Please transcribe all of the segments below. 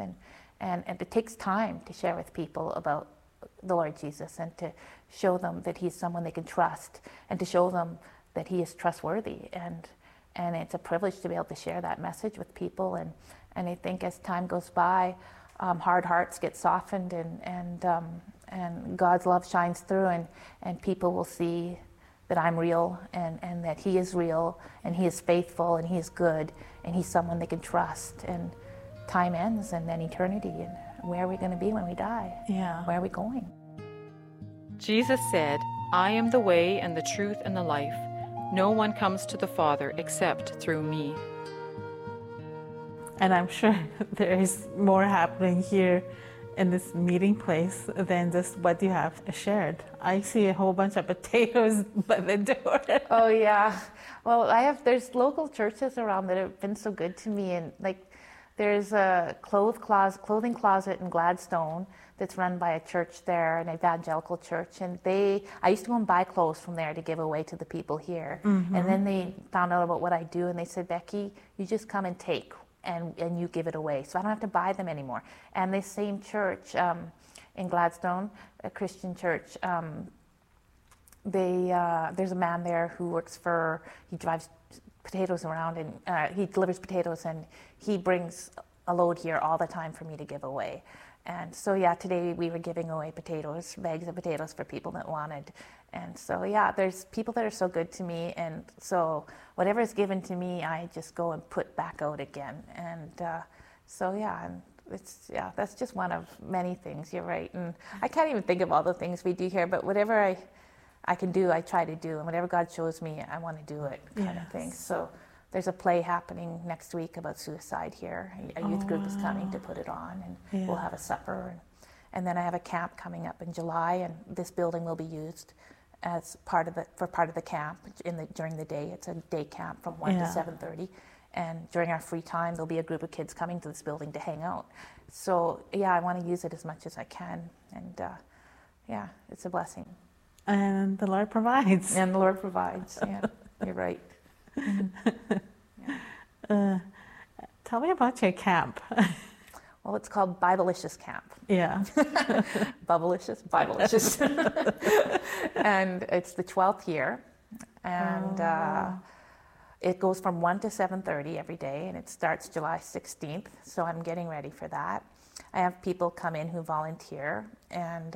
and it takes time to share with people about the Lord Jesus and to show them that He's someone they can trust and to show them that He is trustworthy, and it's a privilege to be able to share that message with people, and I think as time goes by, hard hearts get softened, and God's love shines through, and people will see that I'm real, and that He is real, and He is faithful, and He is good, and He's someone they can trust. And time ends, and then eternity, and where are we going to be when we die? Yeah. Where are we going? Jesus said, "I am the way and the truth and the life. No one comes to the Father except through me." And I'm sure there is more happening here in this meeting place than just what you have shared. I see a whole bunch of potatoes by the door. Oh yeah. Well, there's local churches around that have been so good to me, and like there's a clothing closet in Gladstone that's run by a church there, an evangelical church, and I used to go and buy clothes from there to give away to the people here. Mm-hmm. And then they found out about what I do, and they said, "Becky, you just come and take, and you give it away, so I don't have to buy them anymore." And this same church in Gladstone, a Christian church, there's a man there who he drives potatoes around, and he delivers potatoes, and he brings a load here all the time for me to give away. And so yeah, today we were giving away potatoes, bags of potatoes for people that wanted. And so yeah, there's people that are so good to me, and so whatever is given to me, I just go and put back out again. And so yeah, and that's just one of many things. You're right, and I can't even think of all the things we do here, but whatever I can do, I try to do, and whatever God shows me, I want to do it, kind of thing. So there's a play happening next week about suicide here. A youth group is coming to put it on, and we'll have a supper, and then I have a camp coming up in July, and this building will be used as part of the camp during the day. It's a day camp from 1 to 7:30, and during our free time, there'll be a group of kids coming to this building to hang out. So yeah, I want to use it as much as I can, and it's a blessing. And the Lord provides. And the Lord provides. Yeah, you're right. Tell me about your camp. Well, it's called Bibleicious Camp. Yeah. Bibleicious. And it's the 12th year. And it goes from 1 to 7:30 every day, and it starts July 16th. So I'm getting ready for that. I have people come in who volunteer, and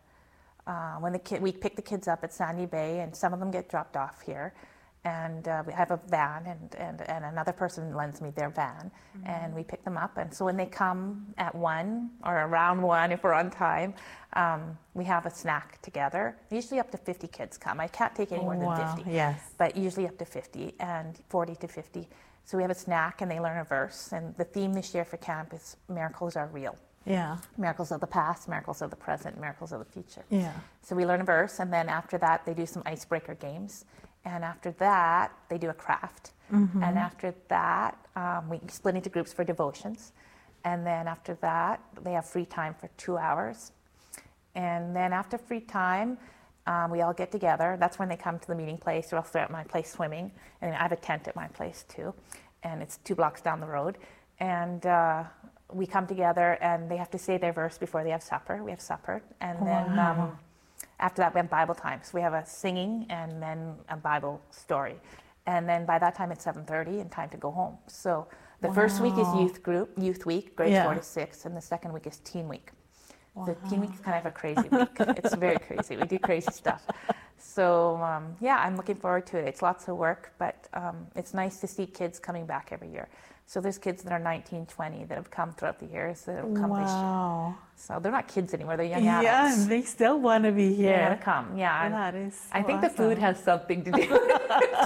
we pick the kids up at Sandy Bay, and some of them get dropped off here. And we have a van, and another person lends me their van, and we pick them up. And so when they come at 1 or around 1, if we're on time, we have a snack together. Usually up to 50 kids come. I can't take any more than 50, yes. But usually up to 50, and 40 to 50. So we have a snack, and they learn a verse. And the theme this year for camp is miracles are real. Yeah. Miracles of the past, miracles of the present, miracles of the future. Yeah. So we learn a verse, and then after that, they do some icebreaker games. And after that, they do a craft. Mm-hmm. And after that, we split into groups for devotions. And then after that, they have free time for 2 hours. And then after free time, we all get together. That's when they come to the meeting place, or else they're at my place swimming. And I have a tent at my place too. And it's 2 blocks down the road. And we come together, and they have to say their verse before they have supper. We have supper. And then after that, we have Bible time. So we have a singing and then a Bible story. And then by that time, it's 7:30 and time to go home. So the first week is youth week, grades 4 to 6, and the second week is teen week. Wow. The teen week is kind of a crazy week. It's very crazy. We do crazy stuff. So I'm looking forward to it. It's lots of work, but it's nice to see kids coming back every year. So there's kids that are 19, 20 that have come throughout the years that have come this year. So they're not kids anymore, they're young adults. Yeah, and they still want to be here. They want to come, yeah. That is so I think the food has something to do with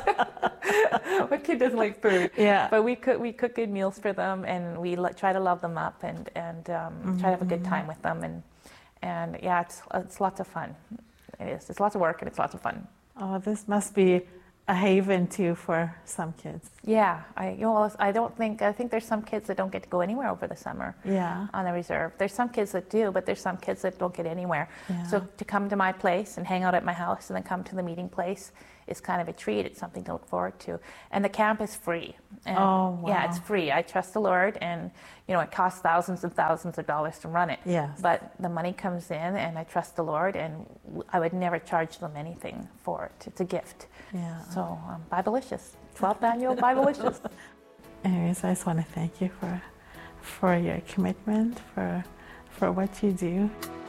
it. What kid doesn't like food? Yeah. But we cook good meals for them, and we try to love them up, and try to have a good time with them. And yeah, it's lots of fun. It is. It's lots of work, and it's lots of fun. Oh, this must be a haven too for some kids. Yeah, I think there's some kids that don't get to go anywhere over the summer. Yeah. On the reserve. There's some kids that do, but there's some kids that don't get anywhere. Yeah. So to come to my place and hang out at my house and then come to the meeting place is kind of a treat. It's something to look forward to. And the camp is free. And Oh, wow. Yeah, it's free. I trust the Lord, and it costs thousands and thousands of dollars to run it. Yes. But the money comes in, and I trust the Lord, and I would never charge them anything for it. It's a gift. Yeah. So Biblelicious, 12th annual Biblelicious. Anyways, I just want to thank you for your commitment, for what you do.